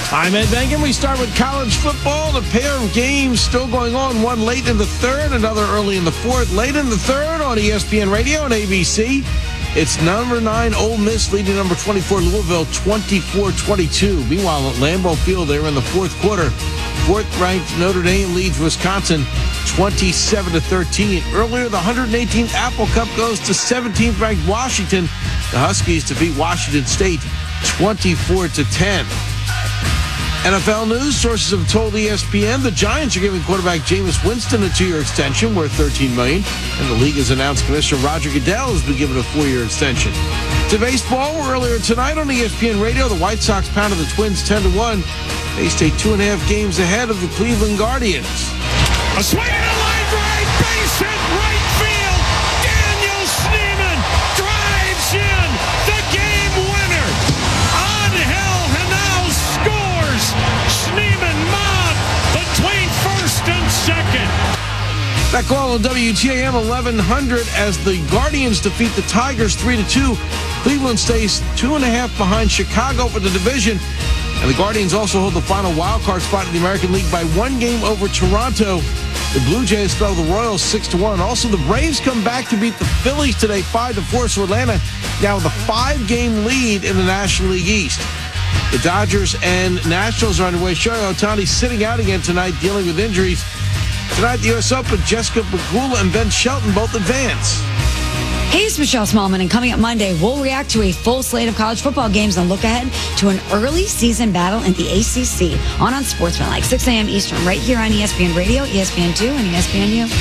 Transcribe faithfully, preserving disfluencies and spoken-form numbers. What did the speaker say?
I'm Ed Bengen. We start with college football. The pair of games still going on. One late in the third, another early in the fourth. Late in the third on E S P N Radio and A B C. It's number nine Ole Miss leading number twenty-four Louisville twenty-four twenty-two. Meanwhile, at Lambeau Field, they were in the fourth quarter. Fourth-ranked Notre Dame leads Wisconsin twenty-seven to thirteen. Earlier, the one hundred eighteenth Apple Cup goes to seventeenth-ranked Washington. The Huskies defeat Washington State twenty-four to ten. N F L news, sources have told E S P N the Giants are giving quarterback Jameis Winston a two-year extension worth thirteen million dollars, and the league has announced Commissioner Roger Goodell has been given a four-year extension. To baseball, earlier tonight on E S P N Radio, the White Sox pounded the Twins ten to one. They stay two and a half games ahead of the Cleveland Guardians. A swing and a line drive, base hit, right field. Daniel Schneemann drives in the game winner. Angel Henao scores. Schneemann mobbed between first and second. That call on W T A M eleven hundred as the Guardians defeat the Tigers three to two. Cleveland stays two and a half behind Chicago for the division. And the Guardians also hold the final wildcard spot in the American League by one game over Toronto. The Blue Jays fell to the Royals six to one. Also, the Braves come back to beat the Phillies today five to four. So Atlanta now with a five-game lead in the National League East. The Dodgers and Nationals are underway. Shohei Ohtani sitting out again tonight, dealing with injuries. Tonight, the U S Open, Jessica Pegula and Ben Shelton both advance. Hey, it's Michelle Smallman, and coming up Monday, we'll react to a full slate of college football games and look ahead to an early season battle in the A C C on Unsportsmanlike, six a.m. Eastern, right here on E S P N Radio, E S P N two, and E S P N U.